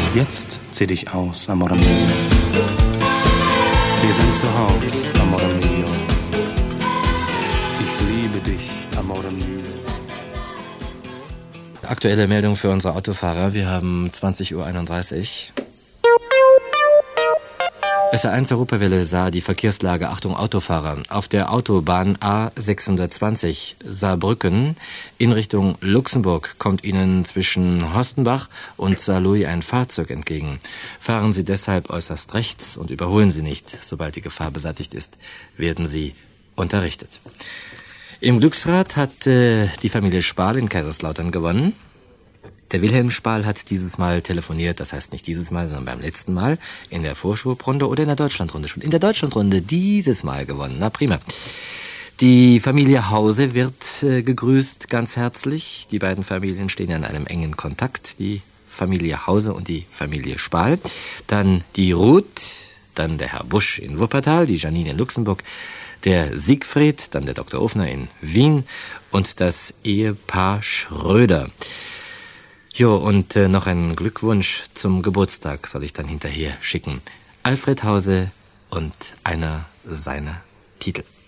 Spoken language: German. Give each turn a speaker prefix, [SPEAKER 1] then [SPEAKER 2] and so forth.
[SPEAKER 1] Jetzt zieh dich aus, amore mio. Wir sind zu Haus, amore mio. Ich liebe dich, amore mio.
[SPEAKER 2] Aktuelle Meldung für unsere Autofahrer. Wir haben 20:31 Uhr. SR1 Europawelle sah die Verkehrslage. Achtung Autofahrer. Auf der Autobahn A620 Saarbrücken in Richtung Luxemburg kommt Ihnen zwischen Horstenbach und Saarlouis ein Fahrzeug entgegen. Fahren Sie deshalb äußerst rechts und überholen Sie nicht. Sobald die Gefahr beseitigt ist, werden Sie unterrichtet. Im Glücksrad hat die Familie Spahl in Kaiserslautern gewonnen. Der Wilhelm Spahl hat dieses Mal telefoniert, das heißt nicht dieses Mal, sondern beim letzten Mal, in der Vorschulrunde oder in der Deutschlandrunde schon. In der Deutschlandrunde dieses Mal gewonnen, na prima. Die Familie Hause wird gegrüßt, ganz herzlich. Die beiden Familien stehen ja in einem engen Kontakt, die Familie Hause und die Familie Spahl. Dann die Ruth, dann der Herr Busch in Wuppertal, die Janine in Luxemburg, der Siegfried, dann der Dr. Ofner in Wien und das Ehepaar Schröder. Jo, und noch einen Glückwunsch zum Geburtstag soll ich dann hinterher schicken. Alfred Hause und einer seiner Titel.